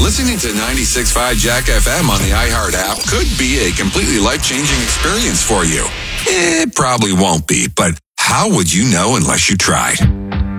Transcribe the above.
Listening to 96.5 Jack FM on the iHeart app could be a completely life-changing experience for you. It probably won't be, but how would you know unless you tried?